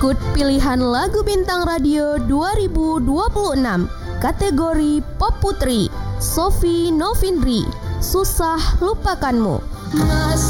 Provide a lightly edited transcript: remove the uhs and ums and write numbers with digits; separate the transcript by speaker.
Speaker 1: Ikut pilihan lagu bintang radio 2026 kategori Pop Putri, Sophie Novindri, Susah Lupakanmu.